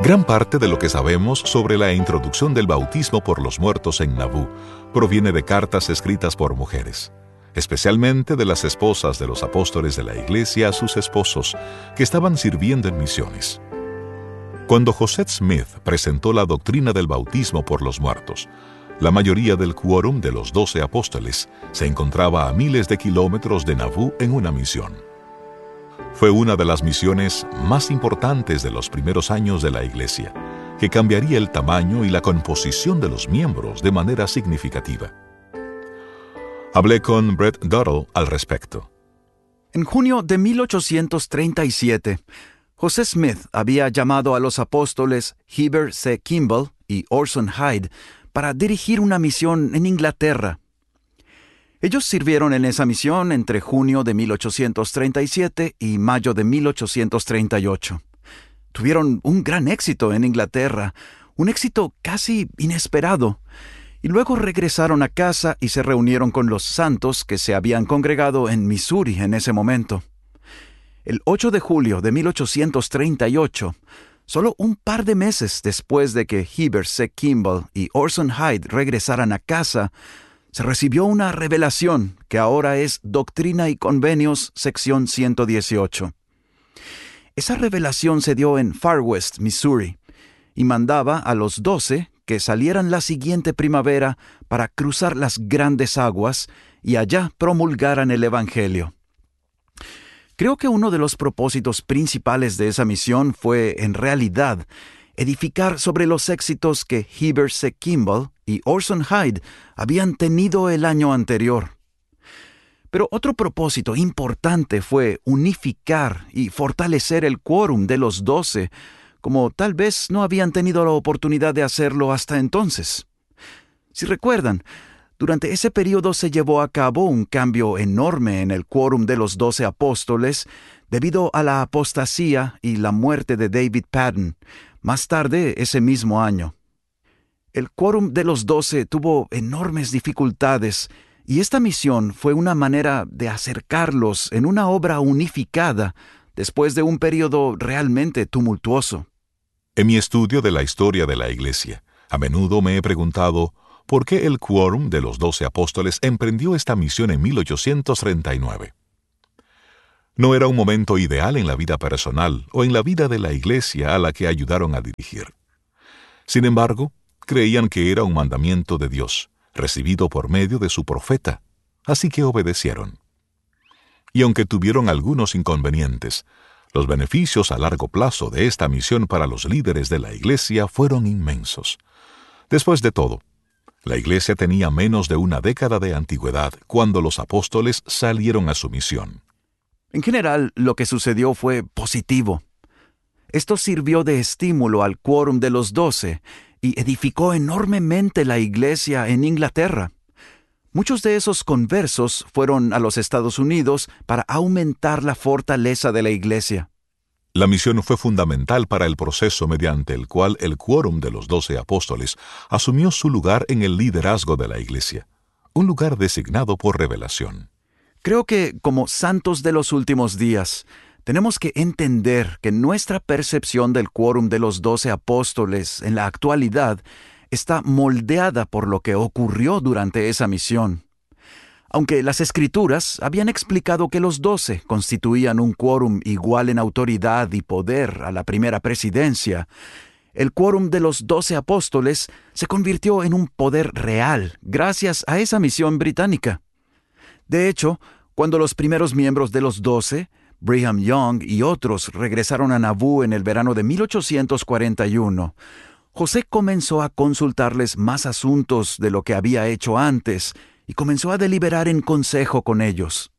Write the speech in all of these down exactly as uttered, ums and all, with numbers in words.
Gran parte de lo que sabemos sobre la introducción del bautismo por los muertos en Nauvoo proviene de cartas escritas por mujeres, especialmente de las esposas de los apóstoles de la Iglesia a sus esposos que estaban sirviendo en misiones. Cuando Joseph Smith presentó la doctrina del bautismo por los muertos, la mayoría del quórum de los doce apóstoles se encontraba a miles de kilómetros de Nauvoo en una misión. Fue una de las misiones más importantes de los primeros años de la Iglesia, que cambiaría el tamaño y la composición de los miembros de manera significativa. Hablé con Brett Duddle al respecto. En junio de mil ochocientos treinta y siete, José Smith había llamado a los apóstoles Heber C. Kimball y Orson Hyde para dirigir una misión en Inglaterra. Ellos sirvieron en esa misión entre junio de mil ochocientos treinta y siete y mayo de mil ochocientos treinta y ocho. Tuvieron un gran éxito en Inglaterra, un éxito casi inesperado, y luego regresaron a casa y se reunieron con los santos que se habían congregado en Missouri en ese momento. El ocho de julio de mil ochocientos treinta y ocho, solo un par de meses después de que Heber C. Kimball y Orson Hyde regresaran a casa, se recibió una revelación que ahora es Doctrina y Convenios, sección ciento dieciocho. Esa revelación se dio en Far West, Missouri, y mandaba a los doce que salieran la siguiente primavera para cruzar las grandes aguas y allá promulgaran el Evangelio. Creo que uno de los propósitos principales de esa misión fue, en realidad, edificar sobre los éxitos que Heber C. Kimball y Orson Hyde habían tenido el año anterior. Pero otro propósito importante fue unificar y fortalecer el quórum de los doce, como tal vez no habían tenido la oportunidad de hacerlo hasta entonces. Si recuerdan, durante ese periodo se llevó a cabo un cambio enorme en el quórum de los doce apóstoles debido a la apostasía y la muerte de David Patton, más tarde ese mismo año. El quórum de los doce tuvo enormes dificultades y esta misión fue una manera de acercarlos en una obra unificada después de un periodo realmente tumultuoso. En mi estudio de la historia de la Iglesia, a menudo me he preguntado por qué el quórum de los doce apóstoles emprendió esta misión en mil ochocientos treinta y nueve. No era un momento ideal en la vida personal o en la vida de la Iglesia a la que ayudaron a dirigir. Sin embargo, creían que era un mandamiento de Dios, recibido por medio de su profeta, así que obedecieron. Y aunque tuvieron algunos inconvenientes, los beneficios a largo plazo de esta misión para los líderes de la Iglesia fueron inmensos. Después de todo, la Iglesia tenía menos de una década de antigüedad cuando los apóstoles salieron a su misión. En general, lo que sucedió fue positivo. Esto sirvió de estímulo al quórum de los doce y edificó enormemente la Iglesia en Inglaterra. Muchos de esos conversos fueron a los Estados Unidos para aumentar la fortaleza de la Iglesia. La misión fue fundamental para el proceso mediante el cual el quórum de los doce apóstoles asumió su lugar en el liderazgo de la Iglesia, un lugar designado por revelación. Creo que, como santos de los últimos días, tenemos que entender que nuestra percepción del quórum de los doce apóstoles en la actualidad está moldeada por lo que ocurrió durante esa misión. Aunque las Escrituras habían explicado que los doce constituían un quórum igual en autoridad y poder a la primera presidencia, el quórum de los doce apóstoles se convirtió en un poder real gracias a esa misión británica. De hecho, cuando los primeros miembros de los doce, Brigham Young y otros, regresaron a Nauvoo en el verano de mil ochocientos cuarenta y uno, José comenzó a consultarles más asuntos de lo que había hecho antes y comenzó a deliberar en consejo con ellos.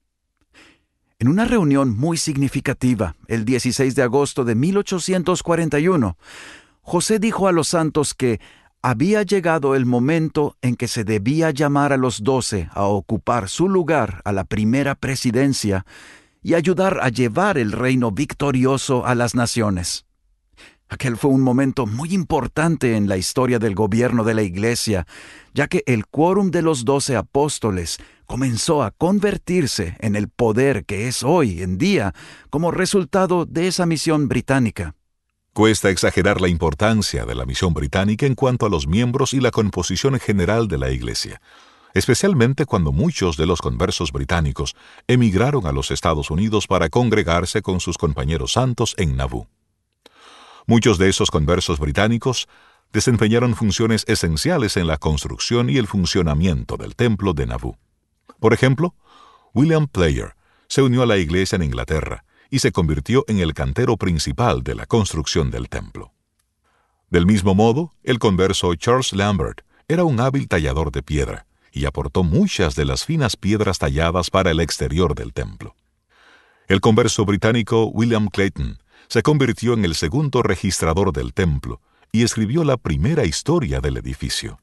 En una reunión muy significativa, el dieciséis de agosto de mil ochocientos cuarenta y uno, José dijo a los santos que había llegado el momento en que se debía llamar a los doce a ocupar su lugar a la primera presidencia y ayudar a llevar el reino victorioso a las naciones. Aquel fue un momento muy importante en la historia del gobierno de la Iglesia, ya que el quórum de los doce apóstoles comenzó a convertirse en el poder que es hoy en día como resultado de esa misión británica. Cuesta exagerar la importancia de la misión británica en cuanto a los miembros y la composición general de la Iglesia, especialmente cuando muchos de los conversos británicos emigraron a los Estados Unidos para congregarse con sus compañeros santos en Nauvoo. Muchos de esos conversos británicos desempeñaron funciones esenciales en la construcción y el funcionamiento del templo de Nauvoo. Por ejemplo, William Player se unió a la Iglesia en Inglaterra y se convirtió en el cantero principal de la construcción del templo. Del mismo modo, el converso Charles Lambert era un hábil tallador de piedra y aportó muchas de las finas piedras talladas para el exterior del templo. El converso británico William Clayton se convirtió en el segundo registrador del templo y escribió la primera historia del edificio.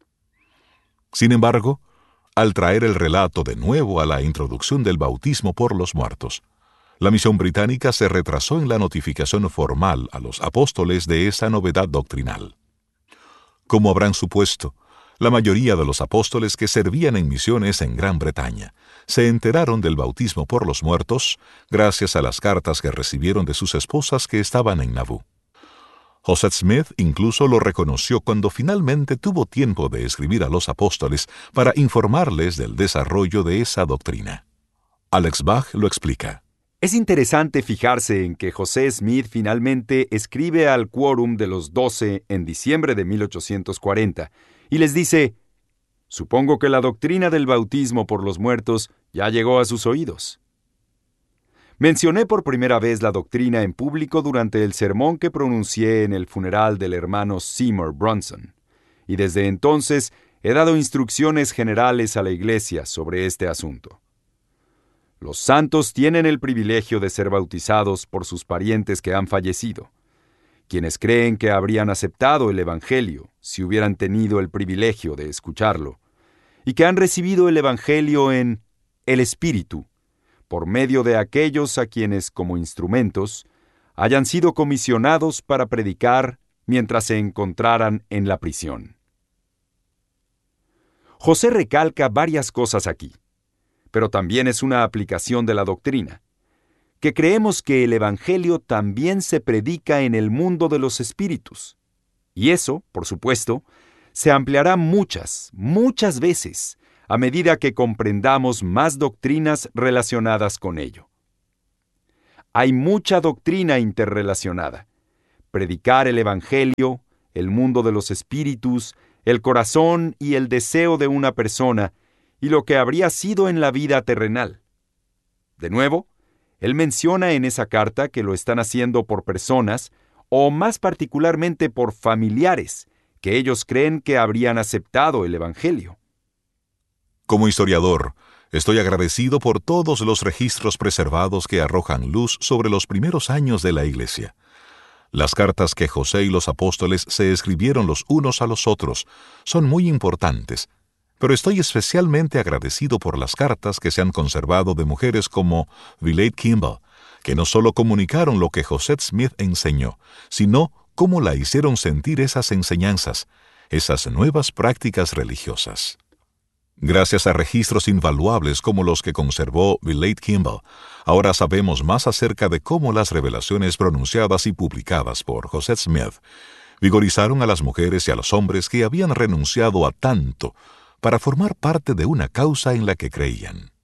Sin embargo, al traer el relato de nuevo a la introducción del bautismo por los muertos, la misión británica se retrasó en la notificación formal a los apóstoles de esa novedad doctrinal. Como habrán supuesto, la mayoría de los apóstoles que servían en misiones en Gran Bretaña se enteraron del bautismo por los muertos gracias a las cartas que recibieron de sus esposas que estaban en Nauvoo. Joseph Smith incluso lo reconoció cuando finalmente tuvo tiempo de escribir a los apóstoles para informarles del desarrollo de esa doctrina. Alex Bach lo explica. Es interesante fijarse en que José Smith finalmente escribe al quórum de los doce en diciembre de mil ochocientos cuarenta y les dice: «Supongo que la doctrina del bautismo por los muertos ya llegó a sus oídos. Mencioné por primera vez la doctrina en público durante el sermón que pronuncié en el funeral del hermano Seymour Brunson, y desde entonces he dado instrucciones generales a la Iglesia sobre este asunto. Los santos tienen el privilegio de ser bautizados por sus parientes que han fallecido, quienes creen que habrían aceptado el Evangelio si hubieran tenido el privilegio de escucharlo, y que han recibido el Evangelio en el Espíritu, por medio de aquellos a quienes, como instrumentos, hayan sido comisionados para predicar mientras se encontraran en la prisión». José recalca varias cosas aquí, pero también es una aplicación de la doctrina, que creemos que el Evangelio también se predica en el mundo de los espíritus. Y eso, por supuesto, se ampliará muchas, muchas veces a medida que comprendamos más doctrinas relacionadas con ello. Hay mucha doctrina interrelacionada. Predicar el Evangelio, el mundo de los espíritus, el corazón y el deseo de una persona, y lo que habría sido en la vida terrenal. De nuevo, él menciona en esa carta que lo están haciendo por personas, o más particularmente por familiares, que ellos creen que habrían aceptado el Evangelio. Como historiador, estoy agradecido por todos los registros preservados que arrojan luz sobre los primeros años de la Iglesia. Las cartas que José y los apóstoles se escribieron los unos a los otros son muy importantes, pero estoy especialmente agradecido por las cartas que se han conservado de mujeres como Villette Kimball, que no solo comunicaron lo que Joseph Smith enseñó, sino cómo la hicieron sentir esas enseñanzas, esas nuevas prácticas religiosas. Gracias a registros invaluables como los que conservó Villette Kimball, ahora sabemos más acerca de cómo las revelaciones pronunciadas y publicadas por Joseph Smith vigorizaron a las mujeres y a los hombres que habían renunciado a tanto para formar parte de una causa en la que creían.